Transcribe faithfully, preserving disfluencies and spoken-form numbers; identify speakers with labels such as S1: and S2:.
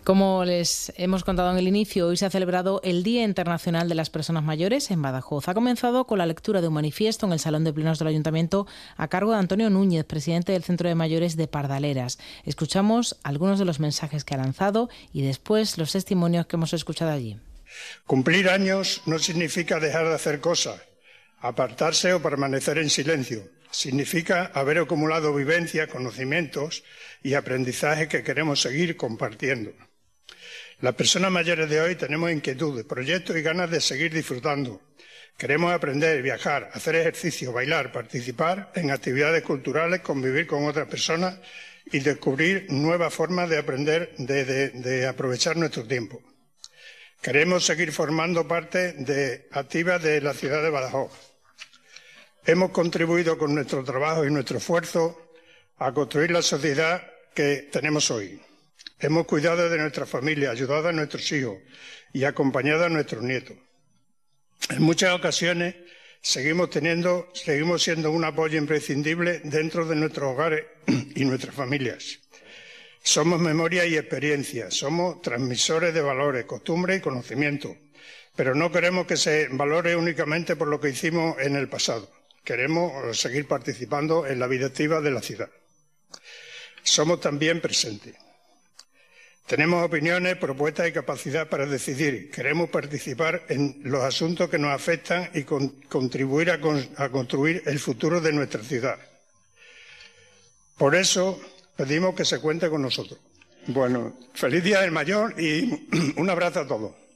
S1: Como les hemos contado en el inicio, hoy se ha celebrado el Día Internacional de las Personas Mayores en Badajoz. Ha comenzado con la lectura de un manifiesto en el Salón de Plenos del Ayuntamiento a cargo de Antonio Núñez, presidente del Centro de Mayores de Pardaleras. Escuchamos algunos de los mensajes que ha lanzado y después los testimonios que hemos escuchado allí.
S2: Cumplir años no significa dejar de hacer cosas, apartarse o permanecer en silencio. Significa haber acumulado vivencias, conocimientos y aprendizaje que queremos seguir compartiendo. Las personas mayores de hoy tenemos inquietudes, proyectos y ganas de seguir disfrutando. Queremos aprender, viajar, hacer ejercicio, bailar, participar en actividades culturales, convivir con otras personas y descubrir nuevas formas de aprender, de, de, de aprovechar nuestro tiempo. Queremos seguir formando parte de, activa de la ciudad de Badajoz. Hemos contribuido con nuestro trabajo y nuestro esfuerzo a construir la sociedad que tenemos hoy. Hemos cuidado de nuestra familia, ayudado a nuestros hijos y acompañado a nuestros nietos. En muchas ocasiones seguimos teniendo, seguimos siendo un apoyo imprescindible dentro de nuestros hogares y nuestras familias. Somos memoria y experiencia, somos transmisores de valores, costumbres y conocimientos, pero no queremos que se valore únicamente por lo que hicimos en el pasado. Queremos seguir participando en la vida activa de la ciudad. Somos también presentes. Tenemos opiniones, propuestas y capacidad para decidir. Queremos participar en los asuntos que nos afectan y con, contribuir a, con, a construir el futuro de nuestra ciudad. Por eso pedimos que se cuente con nosotros. Bueno, feliz Día del Mayor y un abrazo a todos.